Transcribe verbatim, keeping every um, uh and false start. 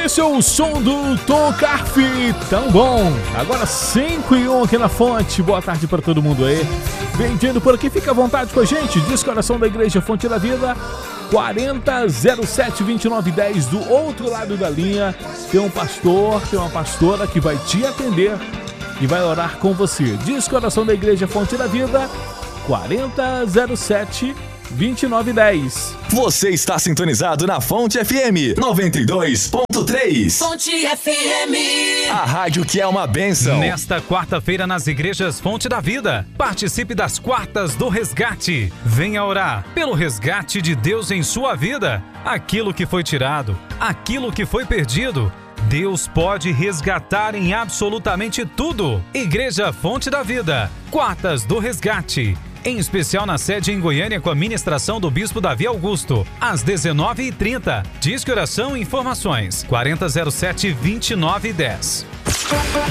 Esse é o som do Tom Carf, tão bom. Agora cinco e um aqui na Fonte. Boa tarde para todo mundo aí. Bem-vindo por aqui, fica à vontade com a gente. Diz Coração da Igreja Fonte da Vida, quarenta, zero sete, vinte e nove dez. Do outro lado da linha tem um pastor, tem uma pastora que vai te atender e vai orar com você. Diz Coração da Igreja Fonte da Vida, quarenta, zero sete, vinte e nove dez. Você está sintonizado na Fonte F M noventa e dois ponto três. Fonte F M, a rádio que é uma bênção. Nesta quarta-feira nas igrejas Fonte da Vida, participe das quartas do resgate. Venha orar pelo resgate de Deus em sua vida. Aquilo que foi tirado, aquilo que foi perdido, Deus pode resgatar em absolutamente tudo. Igreja Fonte da Vida, quartas do resgate. Em especial na sede em Goiânia com a ministração do Bispo Davi Augusto, às dezenove e trinta. Disque Oração e Informações, quarenta, zero sete, vinte e nove dez.